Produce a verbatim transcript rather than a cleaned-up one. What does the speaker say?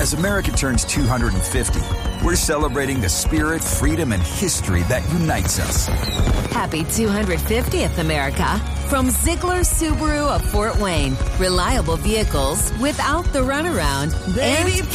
As America turns two hundred fifty, we're celebrating the spirit, freedom, and history that unites us. Happy two hundred fiftieth, America. From Ziegler Subaru of Fort Wayne. Reliable vehicles without the runaround. And